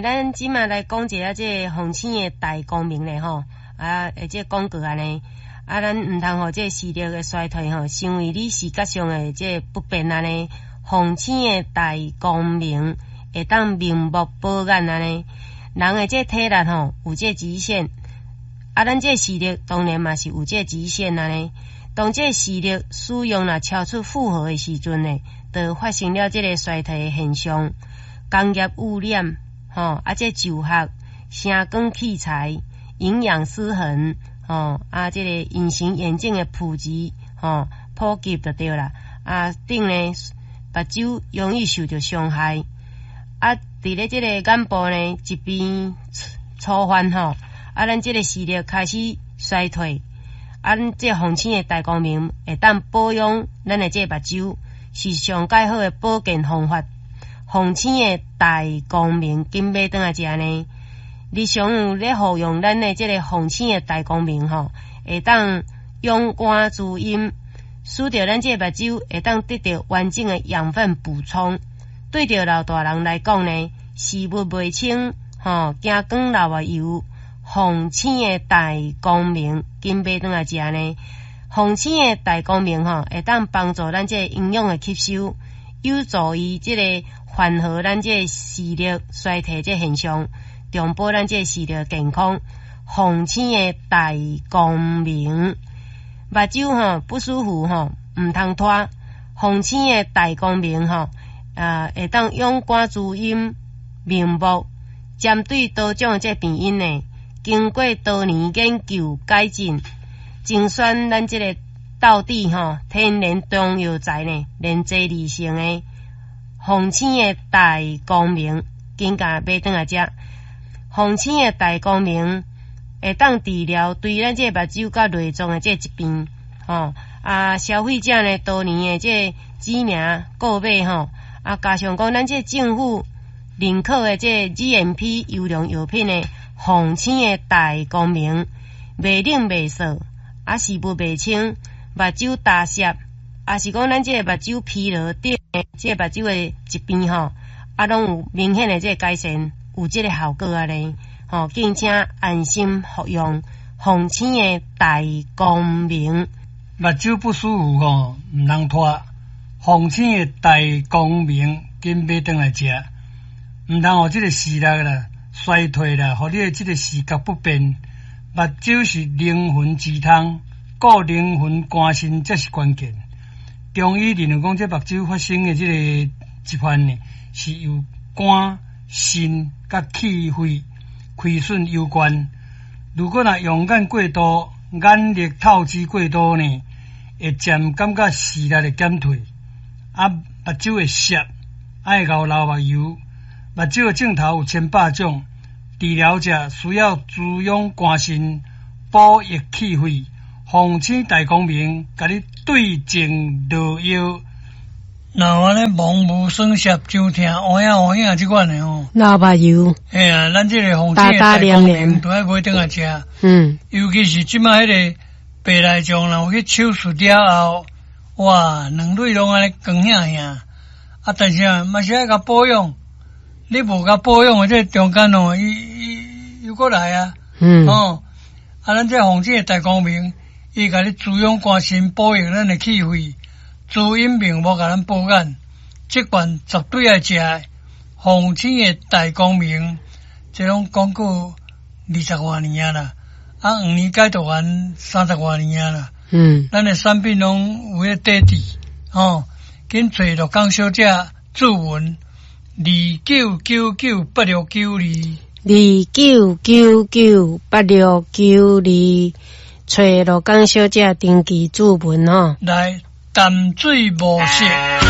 咱即马来讲一下这洪青的大光明咧吼，这广告安尼，咱毋通互这视力的衰退吼，成为你视觉上的这不便安尼。洪青的大光明会当明目保眼安尼，人的这体力吼有这极限，咱这视力当然嘛是有这极限安尼。当这视力使用若超出负荷的时阵呢，就发生了这个衰退的现象。工业污染这就学、声光器材、营养失衡这个隐形眼镜的普及普及就对啦。顶呢目睭容易受到伤害。伫咧这个眼部呢疾病触犯咱这个视力开始衰退。这洪青的大光明会当保养咱的这目睭，是上介好的保健方法。洪青的大光明紧买转来食呢，日常有咧服用咱的这个洪青的大光明会当勇敢滋阴，使得咱这目睭会当得到完整的养分补充。对着老大人来讲呢，视物袂清惊光流啊油。洪青的大光明紧买转来食呢，洪青的大光明会当帮助咱这营养的吸收，有助于这个缓和咱这视力衰退这现象，重保咱这视力健康。洪青的大光明，目睭不舒服毋通拖，洪青的大光明会当勇敢滋阴明目，针对多种的这病因呢。经过多年研究改进，精选咱这个道地天然中药材呢，连接理性的洪青的大光明，紧甲买转来食。洪青的大光明会当治疗对咱这目睭甲内脏的这疾病消费者呢多年的这知名购买加上讲咱这政府认可的这 GMP 优良药品呢。洪青的大光明，袂冷袂涩，视物袂清，目睭大涩，是讲咱这个目睭疲劳等这个目睭的疾病拢有明显的这个改善，有这个效果咧。敬请安心服用洪青的大光明。 目睭不舒服毋通拖，洪青的大光明紧买转来食，毋通互这个视力啦。衰退啦，互你的这个视觉不便。目睭是灵魂之汤，顾灵魂肝肾才是关键。中医认为讲，这目睭发生的这个疾患呢，是由肝、肾甲气血亏损有关。如果若用眼过度、眼力透支过度呢，会渐感觉视力的减退，目睭会涩，爱流目油。目睭的镜头有千百种，治疗者需要滋养肝肾、补益气血。洪青大光明，甲你对症落药。那安尼盲目酸涩、伤痛、黑影即款的老目油。 咱这个洪青的大光明都爱买转来食。尤其是即摆迄个白内障，然后去手术了后，哇，两蕊拢安尼光响响。但是嘛是爱甲保养。你无甲保养的这中间伊又过来啊。咱这洪青的大光明，伊甲你滋养肝肾，补益咱的气血，滋阴明目，甲咱保眼。这款绝对爱食的。洪青的大光明，这种广告20多年啦，5年改读完30多年啦。咱的产品拢有迄底底紧找鹿港小姐注文。29998692 29998692，找鹿港小姐登记注文来淡水无色。